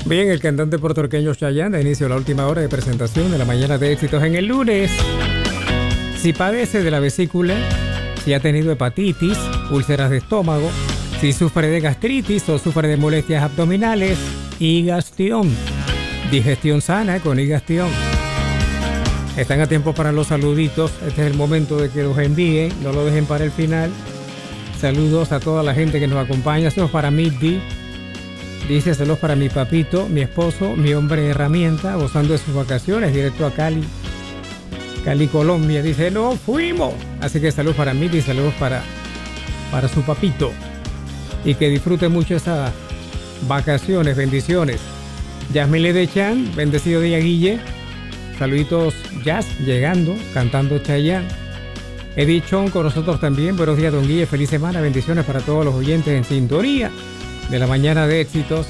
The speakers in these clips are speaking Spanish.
Bien, el cantante puertorriqueño Chayanne da inicio a la última hora de presentación de la mañana de éxitos en el lunes. Si padece de la vesícula, si ha tenido hepatitis, úlceras de estómago, si sufre de gastritis o sufre de molestias abdominales, Higastión. Digestión sana con Higastión. Están a tiempo para los saluditos. Este es el momento de que los envíen, no lo dejen para el final. Saludos a toda la gente que nos acompaña. Saludos para Middi. Dice saludos para mi papito, mi esposo, mi hombre de herramienta, gozando de sus vacaciones, directo a Cali, Colombia. Dice, no fuimos. Así que saludos para Middi, saludos para su papito. Y que disfrute mucho esas vacaciones, bendiciones. Yasmile de Chan, bendecido día Guille. Saluditos Jazz, llegando, cantando Chayanne. Edith Chon con nosotros también. Buenos días, don Guille. Feliz semana. Bendiciones para todos los oyentes en sintonía de la mañana de éxitos.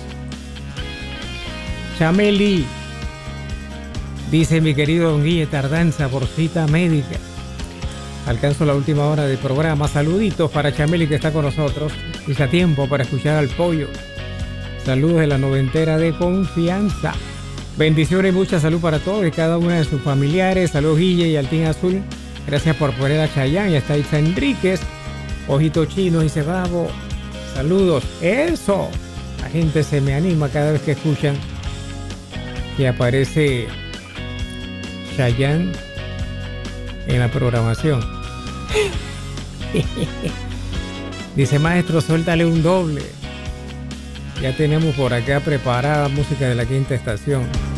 Chameli. Dice mi querido don Guille, tardanza por cita médica. Alcanzo la última hora del programa. Saluditos para Chameli que está con nosotros. Dice a tiempo para escuchar al pollo. Saludos de la noventera de confianza. Bendiciones y mucha salud para todos y cada una de sus familiares. Saludos Guille y Altín Azul. Gracias por poner a Chayanne. Y está Itza Enríquez. Ojito Chino y Cebabo. Saludos. Eso. La gente se me anima cada vez que escuchan que aparece Chayanne en la programación. Dice maestro, suéltale un doble. Ya tenemos por acá preparada música de la quinta estación.